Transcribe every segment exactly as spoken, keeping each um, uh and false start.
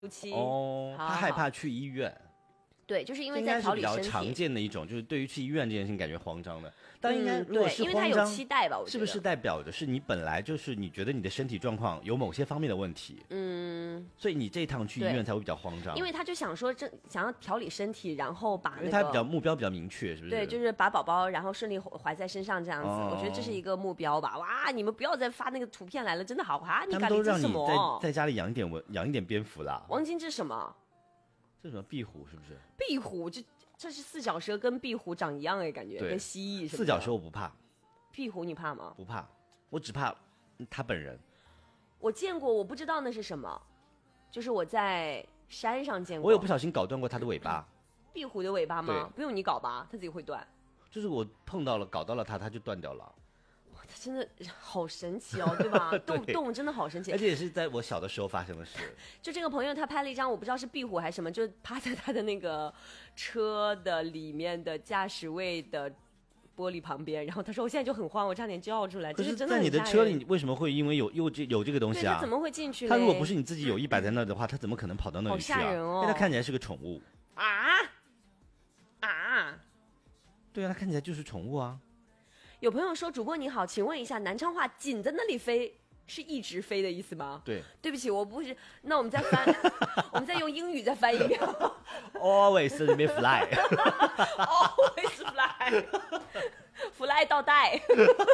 期哦，他害怕去医院。 对，就是因为在调理身体， 应该是比较常见的一种，就是对于去医院这件事情感觉慌张的。但应该如果是嗯、因为他有期待吧，我觉得是不是代表的是你本来就是你觉得你的身体状况有某些方面的问题，嗯，所以你这一趟去医院才会比较慌张。 因为他就想说，这想要调理身体，然后把、那个、 因为他比较目标比较明确，是不是？ 对，就是把宝宝然后顺利怀在身上这样子、哦，我觉得这是一个目标吧。哇，你们不要再发那个图片来了，真的好啊！你他们都让你在在家里养一点蚊，养一点蝙蝠啦。 王晶这是什么？ 这是什么壁虎是不是？ 壁虎这。这是四脚蛇跟壁虎长一样哎，感觉跟蜥蜴似的。 四脚蛇我不怕， 壁虎你怕吗？ 不怕，我只怕他本人。 我见过，我不知道那是什么，就是我在山上见过。 我有不小心搞断过它的尾巴。 壁虎的尾巴吗？不用你搞吧，它自己会断。 就是我碰到了，搞到了它，它就断掉了。 哇，它真的好神奇哦，对吧？动动物真的好神奇， 而且也是在我小的时候发生的事。 就这个朋友他拍了一张，我不知道是壁虎还是什么，就趴在他的那个车的里面的驾驶位的玻璃旁边，然后他说我现在就很慌，我差点叫出来。 可是， 真的在你的车里，为什么会因为有有这有这个东西啊？ 他怎么会进去？ 他如果不是你自己有意摆在那的话，他怎么可能跑到那里去啊？ 好吓人哦！ 因为他看起来是个宠物啊啊！ 对啊，他看起来就是宠物啊。 有朋友说：“主播你好，请问一下，南昌话紧在那里飞是一直飞的意思吗？” 对， 对不起，我不是。那我们再翻，我们再用英语再翻一遍。 Always fly. Always fly. Fly 到带。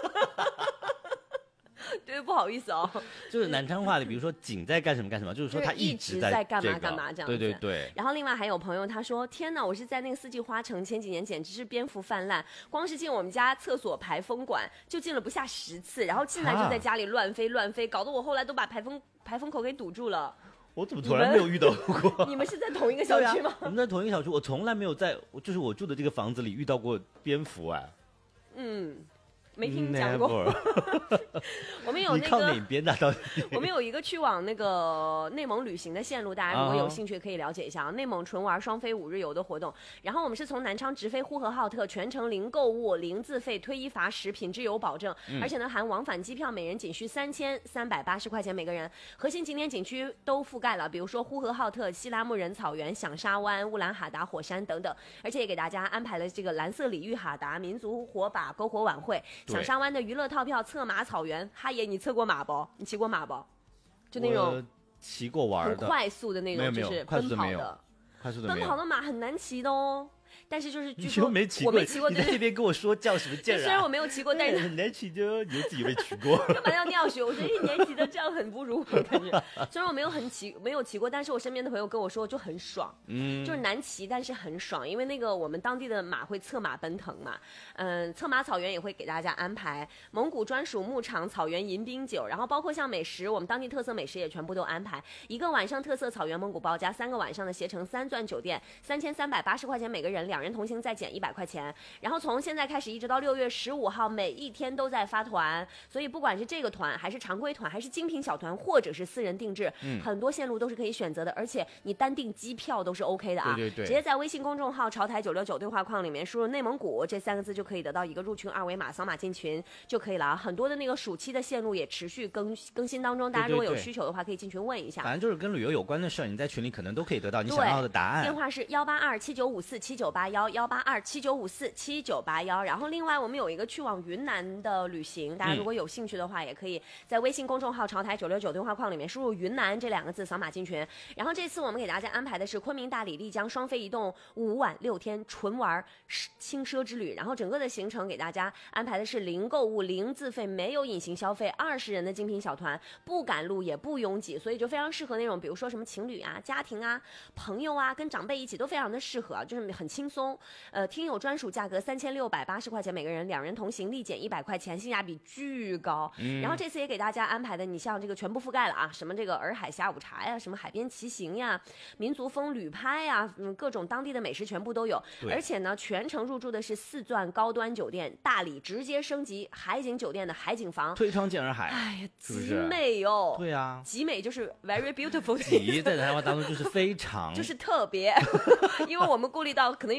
对，不好意思哦。 就是南昌话里，比如说紧在干什么干什么，就是说他一直在干嘛这个干嘛这样子。 对对对。 然后另外还有朋友他说：“天哪，我是在那个四季花城，前几年简直是蝙蝠泛滥，光是进我们家厕所排风管就进了不下十次，然后进来就在家里乱飞乱飞，搞得我后来都把排风排风口给堵住了。” 我怎么突然没有遇到过？ 你们是在同一个小区吗？ 啊、我们在同一个小区，我从来没有在，就是我住的这个房子里遇到过蝙蝠哎。 嗯。没听你讲过。我们有那个， 你靠哪边的？到底我们有一个去往那个内蒙旅行的线路，大家如果有兴趣可以了解一下啊。内蒙纯玩双飞五日游的活动，然后我们是从南昌直飞呼和浩特，全程零购物、零自费、退一罚十，品质有保证，嗯、而且呢含往返机票，每人仅需三千三百八十块钱每个人。核心景点景区都覆盖了，比如说呼和浩特、西拉木仁草原、响沙湾、乌兰哈达火山等等，而且也给大家安排了这个蓝色鲤鱼哈达民族火把篝火晚会。响沙湾的娱乐套票，策马草原。哈爷，你策过马不？你骑过马不？就那种骑过玩的， 很快速的那种，就是奔跑的。 快速的奔跑的马很难骑的哦。但是就是据说没骑过， 我没骑过， 你在这边跟我说叫什么劲儿啊？ 虽然我没有骑过，但是很难骑的，你自己没骑过。 干嘛要尿学？我觉得一年级的这样很不如我感觉。虽然我没有很骑，没有骑过，但是我身边的朋友跟我说就很爽，嗯，就是难骑，但是很爽，因为那个我们当地的马会策马奔腾嘛，嗯，策马草原也会给大家安排蒙古专属牧场草原迎宾酒，然后包括像美食，我们当地特色美食也全部都安排，一个晚上特色草原蒙古包加三个晚上的携程三钻酒店，三千三百八十块钱每个人，两人同行再减一百块钱。然后从现在开始一直到六月十五号，每一天都在发团，所以不管是这个团还是常规团还是精品小团或者是私人定制、嗯、很多线路都是可以选择的，而且你单订机票都是 OK 的啊。 对对对， 直接在微信公众号潮台九六九对话框里面输入内蒙古这三个字就可以得到一个入群二维码，扫码进群就可以了啊。很多的那个暑期的线路也持续更更新当中，大家如果有需求的话可以进群问一下。 反正就是跟旅游有关的事儿，你在群里可能都可以得到你想要的答案。 电话是幺八二七九五四七九八幺幺八二七九五四七九八幺。然后另外我们有一个去往云南的旅行，大家如果有兴趣的话，也可以在微信公众号潮台九六九对话框里面输入云南这两个字，扫码进群。然后这次我们给大家安排的是昆明、大理、丽江双飞一动五晚六天纯玩轻奢之旅，然后整个的行程给大家安排的是零购物、零自费、没有隐形消费，二十人的精品小团，不赶路也不拥挤，所以就非常适合那种比如说什么情侣啊、家庭啊、朋友啊，跟长辈一起都非常的适合，就是很轻松。呃，听友专属价格三千六百八十块钱每个人，两人同行立减一百块钱，性价比巨高、嗯。然后这次也给大家安排的，你像这个全部覆盖了啊，什么这个洱海下午茶呀，什么海边骑行呀，民族风旅拍呀，嗯，各种当地的美食全部都有。而且呢，全程入住的是四钻高端酒店，大理直接升级海景酒店的海景房， 推窗见洱海。 哎呀， 是不是极美哦！ 对啊， 极美就是 very beautiful。 极在南话当中就是非常， 就是特别，因为我们顾虑到可能有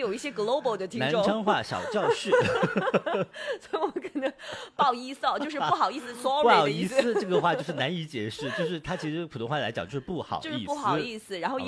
有一些 global 的听众， 南昌话小教室， 所以我们可能不好意思哦，就是不好意思，sorry 不好的意思，这个话就是难以解释，就是它其实普通话来讲就是不好意思， 就是不好意思，然后。